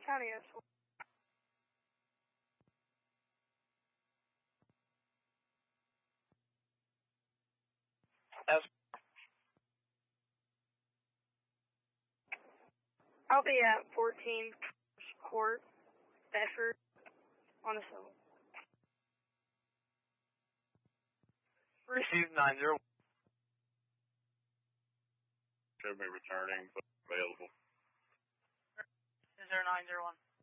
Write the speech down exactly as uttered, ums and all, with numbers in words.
County S one. S. I'll be at fourteen Court, Bedford, on the phone. Receive nine zero. Should be returning, but available. Is there nine zero one?